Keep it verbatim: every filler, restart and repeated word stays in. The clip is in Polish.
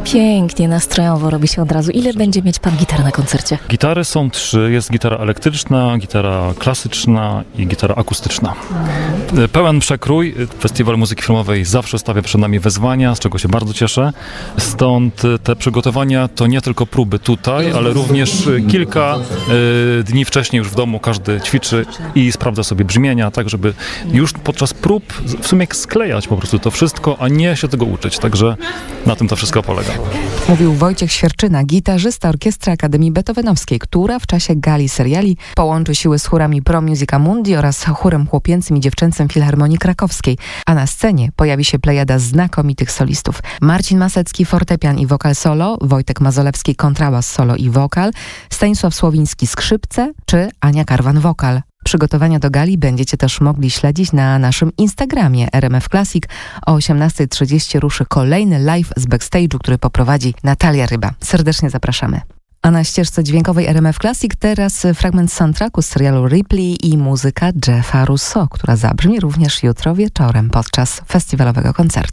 Pięknie, nastrojowo robi się od razu. Ile będzie mieć pan gitar na koncercie? Gitary są trzy. Jest gitara elektryczna, gitara klasyczna i gitara akustyczna. Pełen przekrój. Festiwal Muzyki Filmowej zawsze stawia przed nami wyzwania, z czego się bardzo cieszę. Stąd te przygotowania to nie tylko próby tutaj, ale również kilka y, dni wcześniej już w domu każdy ćwiczy i sprawdza sobie brzmienia, tak żeby już podczas prób w sumie sklejać po prostu to wszystko, a nie się tego uczyć. Także na tym to wszystko polega. Mówił Wojciech Świerczyna, gitarzysta Orkiestry Akademii Beethovenowskiej, która w czasie gali seriali połączy siły z chórami Pro Musica Mundi oraz chórem chłopięcym i dziewczęcym Filharmonii Krakowskiej, a na scenie pojawi się plejada znakomitych solistów. Marcin Masecki, fortepian i wokal solo, Wojtek Mazolewski, kontrabas solo i wokal, Stanisław Słowiński, skrzypce czy Ania Karwan, wokal. Przygotowania do gali będziecie też mogli śledzić na naszym Instagramie R M F Classic. O osiemnastej trzydzieści ruszy kolejny live z backstage'u, który poprowadzi Natalia Ryba. Serdecznie zapraszamy. A na ścieżce dźwiękowej R M F Classic teraz fragment soundtracku z serialu Ripley i muzyka Jeffa Russo, która zabrzmi również jutro wieczorem podczas festiwalowego koncertu.